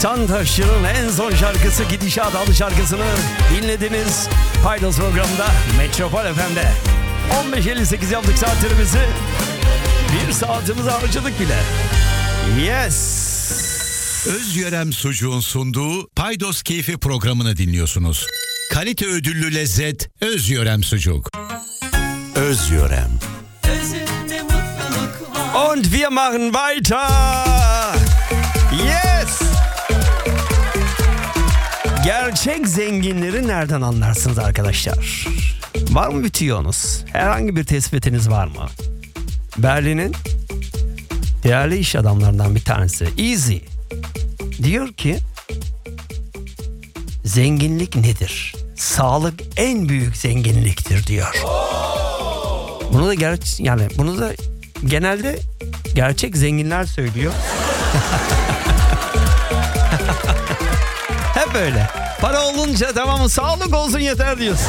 Tantaşçı'nın en son şarkısı Gidişat adlı şarkısını dinlediniz. Paydos programında Metropol FM'de. 15.58 yaptık saatlerimizi. Bir saatimizi harcadık bile. Yes. Özyörem Sucuğun sunduğu Paydos Keyfi programını dinliyorsunuz. Kalite ödüllü lezzet Özyörem Sucuk. Özyörem. Özünde mutluluk var. Und wir machen weiter. Yes. Gerçek zenginleri nereden anlarsınız arkadaşlar? Var mı bir tüyonuz? Herhangi bir tespitiniz var mı? Berlin'in değerli iş adamlarından bir tanesi Easy diyor ki zenginlik nedir? Sağlık en büyük zenginliktir diyor. Bunu da genelde gerçek zenginler söylüyor. Hep öyle. Para olunca tamam sağlık olsun yeter diyorsun.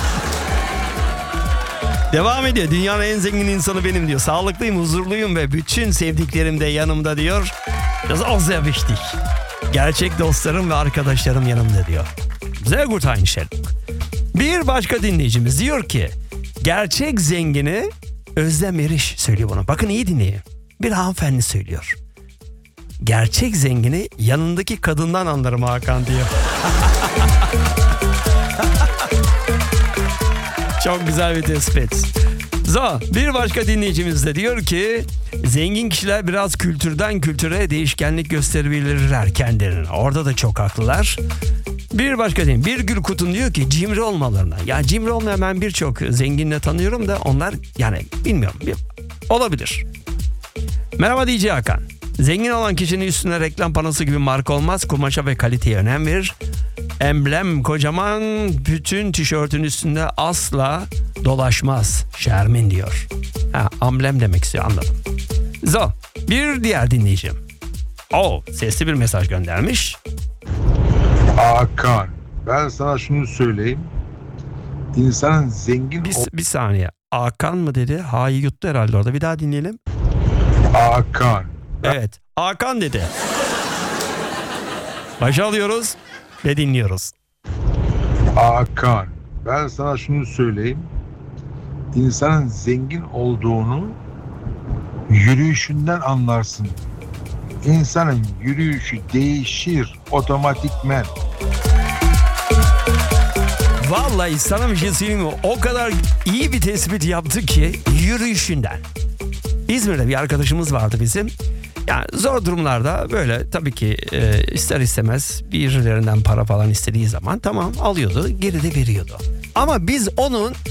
Devam ediyor. Dünyanın en zengin insanı benim diyor. Sağlıklıyım, huzurluyum ve bütün sevdiklerim de yanımda diyor. Das sehr wichtig. Gerçek dostlarım ve arkadaşlarım yanımda diyor. Sehr gut Einstellung. Bir başka dinleyicimiz diyor ki gerçek zengini Özlem Eriş söylüyor bunu. Bakın iyi dinleyin. Bir hanımefendi söylüyor. Gerçek zengini yanındaki kadından anlarım Hakan diyor. Çok güzel bir tespit. Bir başka dinleyicimiz de diyor ki zengin kişiler biraz kültürden kültüre değişkenlik gösterebilirler kendilerine. Orada da çok haklılar. Bir başka değil. Bir Gül Kutun diyor ki cimri olmalarına. Ya cimri olmayan ben birçok zenginle tanıyorum da onlar yani bilmiyorum. Olabilir. Merhaba DJ Hakan. Zengin olan kişinin üstüne reklam panosu gibi marka olmaz. Kumaşa ve kaliteye önem verir. Emblem kocaman bütün tişörtün üstünde asla dolaşmaz. Şermin diyor. Amblem demek istiyor anladım. Bir diğer dinleyicim. Sesli bir mesaj göndermiş. Hakan, ben sana şunu söyleyeyim. İnsanın zengin... Bir saniye. Hakan mı dedi? Ha'yı yuttu herhalde orada. Bir daha dinleyelim. Hakan. Evet. Hakan dedi. Başa alıyoruz ve dinliyoruz. Hakan, ben sana şunu söyleyeyim. İnsanın zengin olduğunu yürüyüşünden anlarsın. İnsanın yürüyüşü değişir otomatikmen. Vallahi sana bir şey söyleyeyim mi? O kadar iyi bir tespit yaptı ki yürüyüşünden. İzmir'de bir arkadaşımız vardı bizim. Yani zor durumlarda böyle tabii ki ister istemez birilerinden para falan istediği zaman tamam alıyordu, geri de veriyordu. Ama biz onun